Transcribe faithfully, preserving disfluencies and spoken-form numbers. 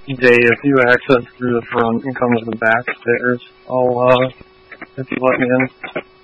Jay, if you access through the front and come to the back stairs, I'll, uh, if you let me in.